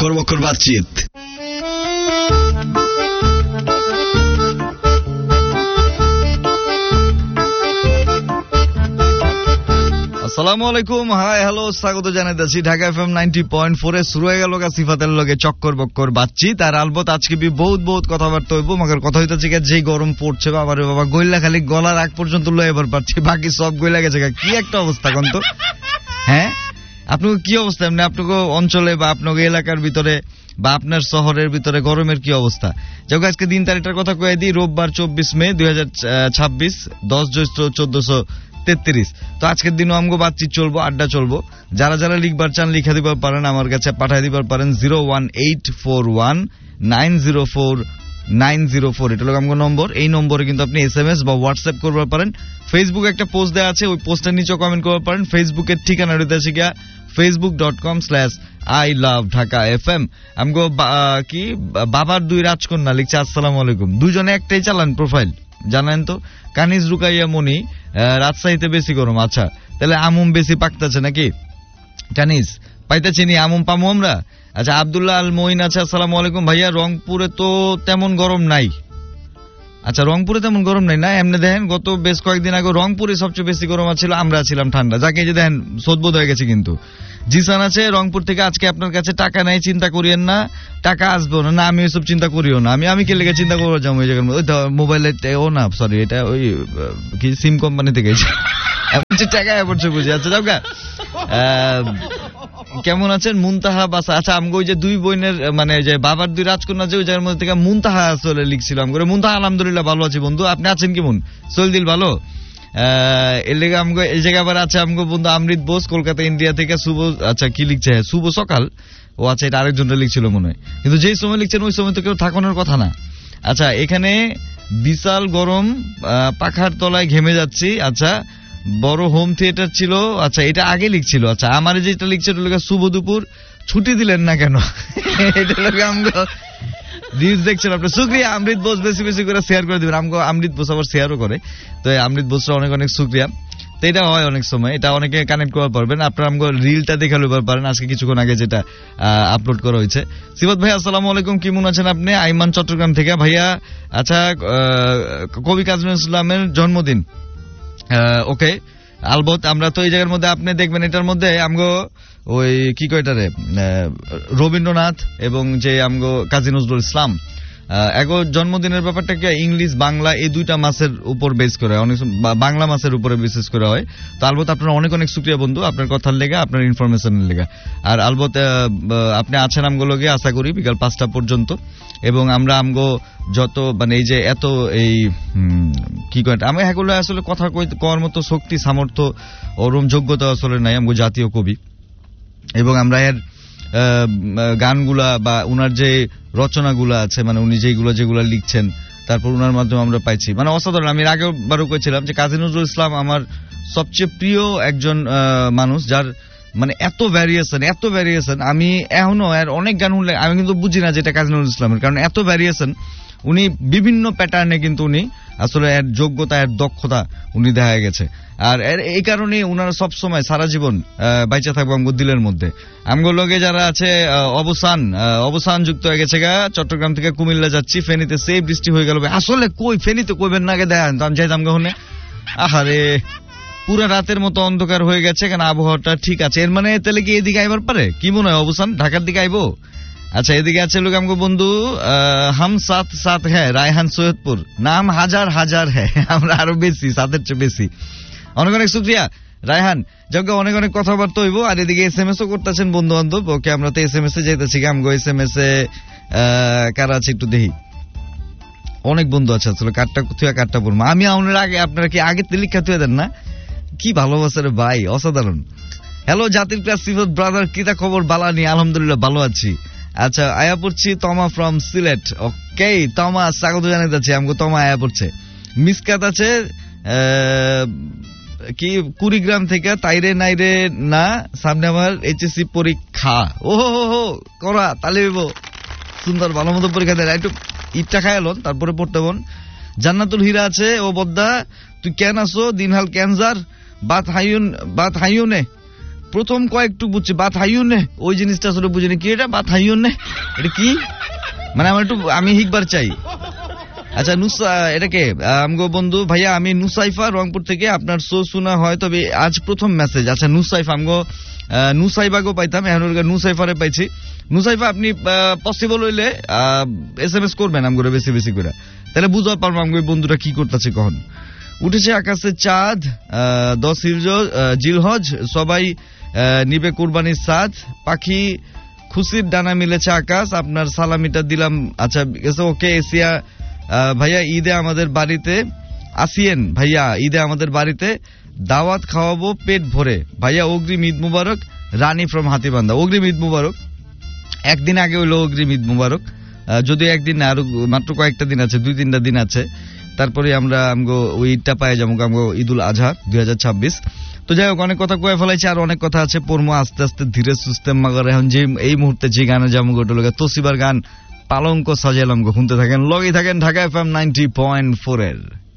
চক্কর বক্কর বাতচিত। আসসালামু আলাইকুম, হাই হ্যালো, স্বাগত জানাইতেছি ঢাকা এফএম 90.4 এ শুরু হয়ে গেল সিফাতের লগে চক্কর বক্কর বাতচিত। আর আলবত আজকে বহুত কথাবার্তা হইব, মগর কথা হইতেছে যে গরম পড়ছে বাবারে বাবা, গইলা খালি গলার আগ পর্যন্ত লয়ে এবার পাচ্ছি, বাকি সব গইলা গেছে। কি একটা অবস্থা কোন তো? হ্যাঁ, আপনার কি অবস্থা এমনি আপনাকে অঞ্চলে বা আপনাকে এলাকার ভিতরে বা আপনার শহরের ভিতরে গরমের কি অবস্থা? যাক, আজকে দিন তারিখটার কথা কয়ে দিই, রোববার 24 মে 2026, 10 জ্যৈষ্ঠ 1433। তো আজকের দিনও আমগো বাতচিত চলবো, আড্ডা চলবো। যারা যারা লিখবার চান লিখে দিবার পারেন, আমার কাছে পাঠিয়ে দিবার পারেন 01841904904, এটা হলো আমগো নম্বর। এই নম্বরে কিন্তু আপনি SMS বা হোয়াটসঅ্যাপ করবার পারেন। ফেসবুক একটা পোস্ট দেওয়া আছে, ওই পোস্টের নিচে কমেন্ট করতে পারেন। ফেসবুকের ঠিকানা রয়েছে গিয়া facebook.com/ILoveDhakaFM। আমগো কি বাবার দুই রাজকন্যা লিখছে আসসালামু আলাইকুম, দুজনে একটাই চালান প্রোফাইল, জানেন তো। কানিজ রুকাইয়া মনি, রাজশাহীতে বেশি গরম। আচ্ছা, তাহলে আমুম বেশি পাকতেছে নাকি? কানিজ পাইতেছি নি, আমুম পামু আমরা। আচ্ছা, আব্দুল্লাহ আল মঈন আছে, আসসালামু আলাইকুম ভাইয়া, রংপুরে তো তেমন গরম নাই। আচ্ছা, রংপুরে তেমন গরম নাই না? এমনি দেখেন গত বেশ কয়েকদিন আগে রংপুরে সবচেয়ে বেশি গরম ছিল, আমরা ছিলাম ঠান্ডা। যাকে যে দেখেন সদবোধ হয়ে গেছে। কিন্তু জিসান আছে রংপুর থেকে, আজকে আপনার কাছে টাকা নাই, চিন্তা করিয়েন না, টাকা আসবো না। আমি ওইসব চিন্তা করিও না, আমি কে লেগে চিন্তা করবো যাবো ওই জায়গার মধ্যে। মোবাইলের ও না, সরি, এটা ওই কি সিম কোম্পানি থেকে টাকা পড়ছে বুঝি। আচ্ছা যাও গা, কেমন আছেন মুনতাহা বাসা? আচ্ছা, আমগো ওই যে দুই বোনের মানে যে বাবার দুই রাজকন্যা যে ওই জায়গার মধ্যে থেকে মুনতাহা আসলে লিখছিলাম করে। মুনতাহা আলহামদুলিল্লাহ ভালো আছি বন্ধু, আপনি আছেন কেমন? সলদিল ভালো? এর লেগে আমগো এই জায়গা আবার আছে আমগো বন্ধু অমৃত বোস, কলকাতা ইন্ডিয়া থেকে। শুভ, আচ্ছা কি লিখছে, শুভ সকাল। ও আচ্ছা, এটা আরেকজনটা লিখছিল মনে হয়, কিন্তু যেই সময় লিখছেন ওই সময় তো কেউ থাকানোর কথা না। আচ্ছা, এখানে বিশাল গরম, পাখার তলায় ঘেমে যাচ্ছি। আচ্ছা, বড় হোম থিয়েটার ছিল। আচ্ছা, এটা আগে লিখছিল। আচ্ছা, আমার যেটা লিখছে ওটা শুভ দুপুর, ছুটি দিলেন না কেন? এটা লোকে আমগো রিলস দেখছেন আপনি। শুক্রিয়া অমৃত বোস, বেশি বেশি করে শেয়ার করে দিবেন। আমগো অমৃত বোস আবার শেয়ারও করে, তো অমৃত বোসরা অনেক অনেক শুক্রিয়া। তো এটা হয় অনেক সময়, এটা অনেকে কানেক্ট করতে পারবেন। আপনারা আমগো রিলটা দেখে লইবার পারেন, আজকে কিছুক্ষণ আগে যেটা আপলোড করা হয়েছে। সিফাত ভাই আসসালামু আলাইকুম, কেমন আছেন আপনি? আইমান চট্টগ্রাম থেকে ভাইয়া। আচ্ছা, কবি কাজী নজরুল ইসলামের জন্মদিন। ওকে, আলবত আমরা তো এই জায়গার মধ্যে আপনি দেখবেন এটার মধ্যে আমগো ওই কি কয়টারে রবীন্দ্রনাথ এবং যে আমগো কাজী নজরুল ইসলাম এগো জন্মদিনের ব্যাপারটা কি ইংলিশ বাংলা এই দুইটা মাসের উপর বেস করে, অনেক বাংলা মাসের উপরে বিশেষ করে হয়। তো আলবত আপনার অনেক অনেক শুকরিয়া বন্ধু, আপনার কথার লেগে, আপনার ইনফরমেশনের লেগে। আর আলবত আপনি আছেন আমগুলোকে আশা করি বিকাল 5টা পর্যন্ত। এবং আমরা আমগো যত মানে এই যে এত এই কি কয় আমি এগুলো আসলে কথা কওয়ার মতো শক্তি সামর্থ্য ওরম যোগ্যতা আসলে নাই আমগো জাতীয় কবি। এবং আমরা এর গানগুলা বা উনার যে রচনাগুলা আছে, মানে উনি যেগুলা লিখছেন, তারপর উনার মাধ্যমে আমরা পাইছি মানে অসাধারণ। আমি আগেও বারও করেছিলাম যে কাজী নজরুল ইসলাম আমার সবচেয়ে প্রিয় একজন মানুষ, যার মানে এত ভ্যারিয়েশন। আমি এখনো এর অনেক গান শুনলে আমি কিন্তু বুঝি না যেটা কাজী নজরুল ইসলামের, কারণ এত ভ্যারিয়েশন। উনি বিভিন্ন প্যাটার্নে কিন্তু উনি আসলে এর যোগ্যতা, এর দক্ষতা উনি দেখা গেছে। আর এই কারণে উনারা সবসময় সারা জীবন বাইচা থাকবো আমগো দিলের মধ্যে। আমগো লগে যারা আছে অবসান যুক্ত হয়ে গেছে গা। চট্টগ্রাম থেকে কুমিল্লা যাচ্ছি, ফেনীতে সেই বৃষ্টি হয়ে গেল। আসলে কই ফেনীতে কইবেন না আগে দেখেন তো আমি যাইতাম গহনে। আহারে, পুরা রাতের মতো অন্ধকার হয়ে গেছে, কেন আবহাওয়াটা ঠিক আছে। এর মানে তাহলে কি এদিকে আইবার পারে কি মনে হয়? অবসান ঢাকার দিকে আইবো? আচ্ছা, এদিকে আছে লোক আমগো বন্ধু হাম সাথ সাথ হ্যাঁ, রায়হান সৈয়দপুর, নাম হাজার হাজার হ্যাঁ, আমরা আরো বেশি, সাথের চেয়ে বেশি। অনেক অনেক শুকরিয়া রায়হান, যজ্ঞ অনেক অনেক কথাবার্তা হইব। আর এদিকে SMS ও করতেছেন বন্ধু বান্ধব। ওকে, আমরা তো SMS এ যাইতেছি। আমগো SMS এ কারা আছে একটু দেখি। অনেক বন্ধু আছে আসলে, কাটটা পড়বো আমি আপনার আগে। আপনারা কি আগে লিখা তুই দেন না? কি ভালোবাসা রে ভাই, অসাধারণ। হ্যালো জাতির ক্লাস সিফত ব্রাদার, কিতা খবর? বালানি, আলহামদুলিল্লাহ ভালো আছি। আচ্ছা, আয়া পড়ছি তমা ফ্রম সিলেট। ওকে তমা, স্বাগত জানাতে যাচ্ছি। আমগো তমা আয়া পড়ছে। মিসকাত আছে কি কুড়িগ্রাম থেকে, তাইরে নাইরে না, সামনে আমার HSC পরীক্ষা। ও হো করা তাহলে সুন্দর ভালো মতো পরীক্ষা দেয়। একটু ইটটা খায়ালন তারপরে পড়তে বোন। জান্নাতুল হীরা আছে, ও বদ্দা তুই কেন আসো, দিনহাল ক্যান্সার বাত হাইউনে প্রথম কয়েকটু বুঝছি বাত হাইও নে, ওই জিনিসটা আসলে বুঝিনি কি এটা বাত হাইও নে, এটা কি মানে আমার একটু আমি হিকবার চাই। আচ্ছা এটাকে আমগো বন্ধু ভাইয়া আমি নুসাইফা রংপুর থেকে, আপনার সো শোনা হয় তবে আজ প্রথম মেসেজ। আচ্ছা নুসাইফা আমগো নুসাইবাগো পাইতাম, এখন নুসাইফারে পাইছি। নুসাইফা আপনি পসিবল হইলে SMS করবেন আমগো বেশি বেশি করে, তাহলে বুঝতে পারবো আমগো বন্ধুরা কি করতেছে কখন। উঠেছে আকাশে চাঁদ 10 জিলহজ, সবাই নিবে কুরবানির সাদ, পাখি খুশির ডানা মিলেছে আকাশ, আপনার সালামিটা দিলাম। আচ্ছা ওকে এসিয়া ভাইয়া ঈদে আমাদের বাড়িতে আসিয়েন, ভাইয়া ঈদে আমাদের বাড়িতে দাওয়াত খাওয়াবো পেট ভরে, ভাইয়া অগ্রিম ঈদ মুবারক, রানী ফ্রম হাতিবান্ধা। অগ্রিম ঈদ মুবারক, একদিন আগে হইলো অগ্রিম ঈদ মুবারক, যদিও একদিন না আরো মাত্র কয়েকটা দিন আছে, 2-3টা দিন আছে, তারপরে আমরা আমগো ওই ঈদটা পাই যাবো আমগো ঈদুল আজহা 2026। তো যাই হোক অনেক কথা কয়ে ফেলাইছি, আর অনেক কথা আছে পড়মো আস্তে আস্তে ধীরে সুস্থে। মাগার এখন যে এই মুহূর্তে যে গানে যাবো গোটা লোক তোসিবার গান পালঙ্ক সাজালাম, শুনতে থাকেন, লগেই থাকেন ঢাকা FM 90.4 এর।